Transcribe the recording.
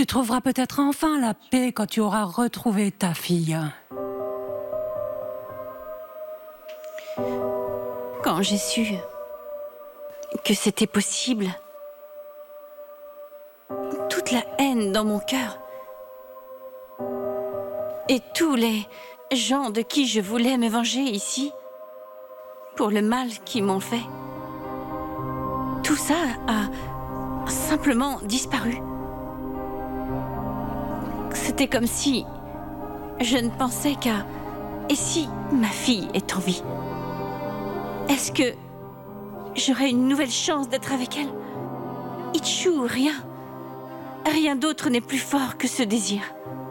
Tu trouveras peut-être enfin la paix quand tu auras retrouvé ta fille. Quand j'ai su que c'était possible, toute la haine dans mon cœur et tous les gens de qui je voulais me venger ici pour le mal qu'ils m'ont fait, tout ça a simplement disparu. C'était comme si je ne pensais qu'à « et si ma fille est en vie ? Est-ce que j'aurai une nouvelle chance d'être avec elle ? Ichou, rien. Rien d'autre n'est plus fort que ce désir.